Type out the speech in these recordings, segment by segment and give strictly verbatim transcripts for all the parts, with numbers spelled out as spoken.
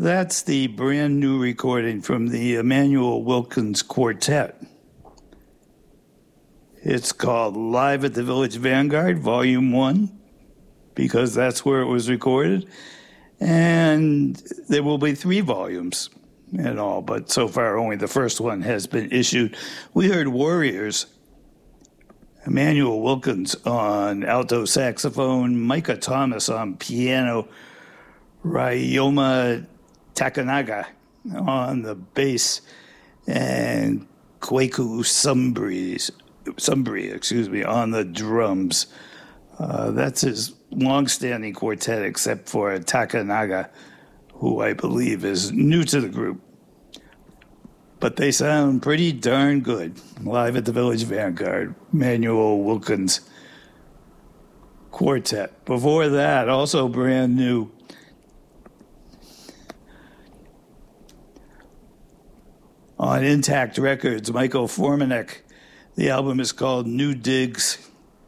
That's the brand new recording from the Emanuel Wilkins Quartet. It's called Live at the Village Vanguard, Volume one, because that's where it was recorded. And there will be three volumes in all, but so far only the first one has been issued. We heard Warriors, Emanuel Wilkins on alto saxophone, Micah Thomas on piano, Ryoma Takanaga on the bass, and Kweku Sumbri, Sumbri, excuse me, on the drums. Uh, that's his long-standing quartet, except for Takanaga, who I believe is new to the group. But they sound pretty darn good. Live at the Village Vanguard, Emanuel Wilkins Quartet. Before that, also brand new, on Intact Records, Michael Formanek. The album is called New Digs.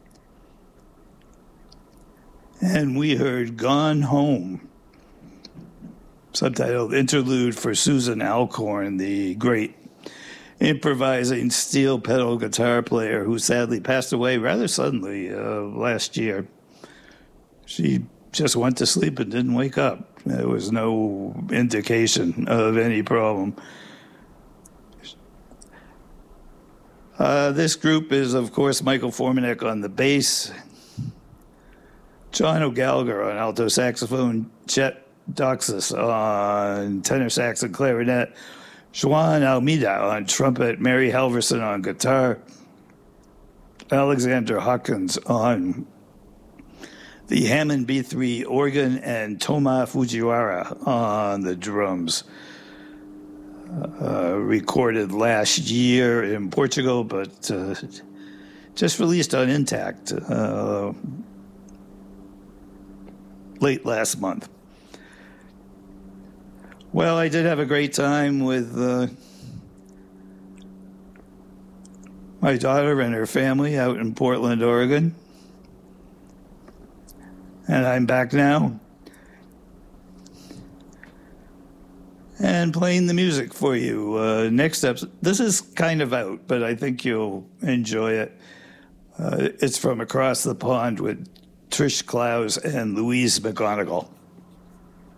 And we heard Gone Home, subtitled Interlude for Susan Alcorn, the great improvising steel pedal guitar player who sadly passed away rather suddenly uh, last year. She just went to sleep and didn't wake up. There was no indication of any problem. Uh, this group is, of course, Michael Formanek on the bass, John O'Gallagher on alto saxophone, Chet Doxas on tenor sax and clarinet, Juan Almeida on trumpet, Mary Halverson on guitar, Alexander Hawkins on the Hammond B three organ, and Toma Fujiwara on the drums. Uh, recorded last year in Portugal, but uh, just released on Intact uh, late last month. Well, I did have a great time with uh, my daughter and her family out in Portland, Oregon. And I'm back now and playing the music for you. Uh, next up, this is kind of out, but I think you'll enjoy it. Uh, it's from Across the Pond with Trish Clowes and Louise McGonigal.